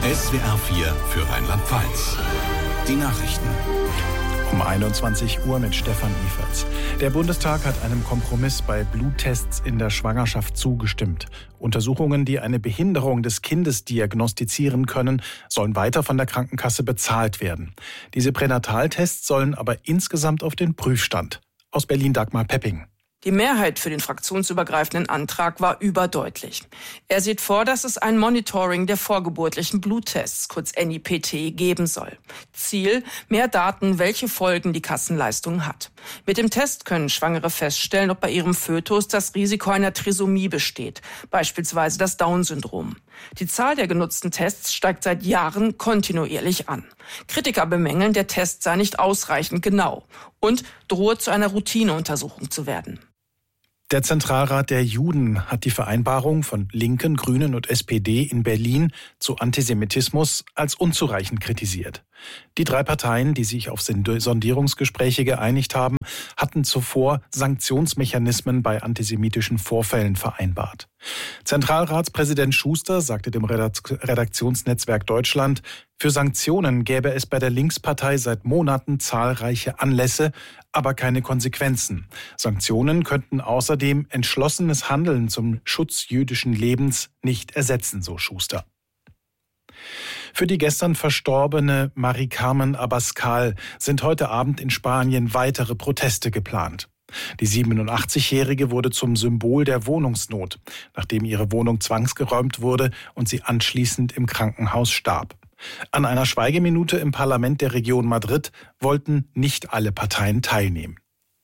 SWR 4 für Rheinland-Pfalz. Die Nachrichten. Um 21 Uhr mit Stefan Iferz. Der Bundestag hat einem Kompromiss bei Bluttests in der Schwangerschaft zugestimmt. Untersuchungen, die eine Behinderung des Kindes diagnostizieren können, sollen weiter von der Krankenkasse bezahlt werden. Diese Pränataltests sollen aber insgesamt auf den Prüfstand. Aus Berlin Dagmar Pepping. Die Mehrheit für den fraktionsübergreifenden Antrag war überdeutlich. Er sieht vor, dass es ein Monitoring der vorgeburtlichen Bluttests, kurz NIPT, geben soll. Ziel: mehr Daten, welche Folgen die Kassenleistung hat. Mit dem Test können Schwangere feststellen, ob bei ihrem Fötus das Risiko einer Trisomie besteht, beispielsweise das Down-Syndrom. Die Zahl der genutzten Tests steigt seit Jahren kontinuierlich an. Kritiker bemängeln, der Test sei nicht ausreichend genau und drohe zu einer Routineuntersuchung zu werden. Der Zentralrat der Juden hat die Vereinbarung von Linken, Grünen und SPD in Berlin zu Antisemitismus als unzureichend kritisiert. Die drei Parteien, die sich auf Sondierungsgespräche geeinigt haben, hatten zuvor Sanktionsmechanismen bei antisemitischen Vorfällen vereinbart. Zentralratspräsident Schuster sagte dem Redaktionsnetzwerk Deutschland, für Sanktionen gäbe es bei der Linkspartei seit Monaten zahlreiche Anlässe, aber keine Konsequenzen. Sanktionen könnten außerdem entschlossenes Handeln zum Schutz jüdischen Lebens nicht ersetzen, so Schuster. Für die gestern verstorbene Mari-Carmen Abascal sind heute Abend in Spanien weitere Proteste geplant. Die 87-Jährige wurde zum Symbol der Wohnungsnot, nachdem ihre Wohnung zwangsgeräumt wurde und sie anschließend im Krankenhaus starb. An einer Schweigeminute im Parlament der Region Madrid wollten nicht alle Parteien teilnehmen.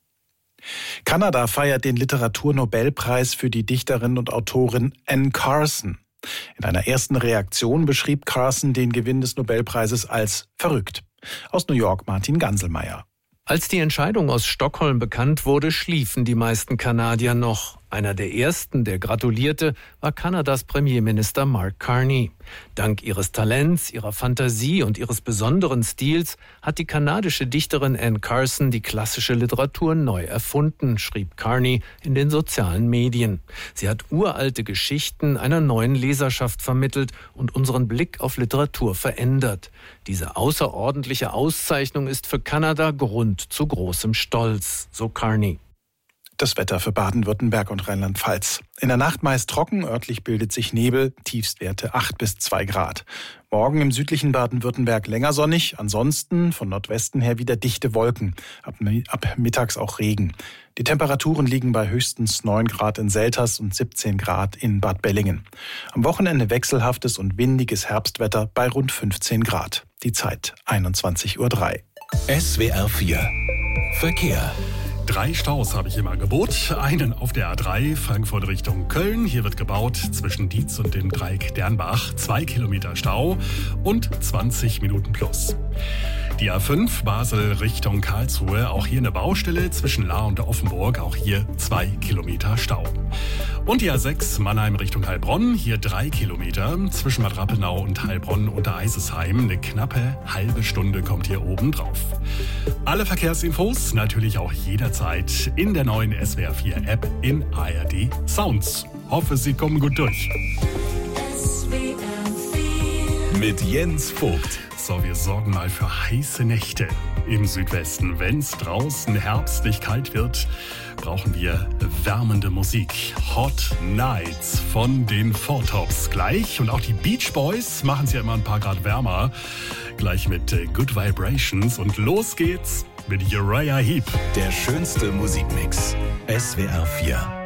Kanada feiert den Literaturnobelpreis für die Dichterin und Autorin Anne Carson. In einer ersten Reaktion beschrieb Carson den Gewinn des Nobelpreises als verrückt. Aus New York Martin Ganselmeier. Als die Entscheidung aus Stockholm bekannt wurde, schliefen die meisten Kanadier noch. Einer der ersten, der gratulierte, war Kanadas Premierminister Mark Carney. Dank ihres Talents, ihrer Fantasie und ihres besonderen Stils hat die kanadische Dichterin Anne Carson die klassische Literatur neu erfunden, schrieb Carney in den sozialen Medien. Sie hat uralte Geschichten einer neuen Leserschaft vermittelt und unseren Blick auf Literatur verändert. Diese außerordentliche Auszeichnung ist für Kanada Grund zu großem Stolz, so Carney. Das Wetter für Baden-Württemberg und Rheinland-Pfalz. In der Nacht meist trocken, örtlich bildet sich Nebel, Tiefstwerte 8 bis 2 Grad. Morgen im südlichen Baden-Württemberg länger sonnig, ansonsten von Nordwesten her wieder dichte Wolken. Ab mittags auch Regen. Die Temperaturen liegen bei höchstens 9 Grad in Selters und 17 Grad in Bad Bellingen. Am Wochenende wechselhaftes und windiges Herbstwetter bei rund 15 Grad. Die Zeit 21:03 Uhr. SWR 4 Verkehr. 3 Staus habe ich im Angebot. Einen auf der A3 Frankfurt Richtung Köln. Hier wird gebaut zwischen Dietz und dem Dreieck Dernbach. 2 Kilometer Stau und 20 Minuten plus. Die A5 Basel Richtung Karlsruhe. Auch hier eine Baustelle zwischen Lahr und Offenburg. Auch hier 2 Kilometer Stau. Und die A6 Mannheim Richtung Heilbronn. Hier 3 Kilometer zwischen Bad Rappenau und Heilbronn unter Eisesheim. Eine knappe halbe Stunde kommt hier oben drauf. Alle Verkehrsinfos natürlich auch jederzeit in der neuen SWR 4 App in ARD Sounds. Hoffe, Sie kommen gut durch. Mit Jens Vogt. So, wir sorgen mal für heiße Nächte im Südwesten. Wenn es draußen herbstlich kalt wird, brauchen wir wärmende Musik. Hot Nights von den Four Tops gleich. Und auch die Beach Boys machen es ja immer ein paar Grad wärmer. Gleich mit Good Vibrations. Und los geht's mit Uriah Heep. Der schönste Musikmix. SWR 4.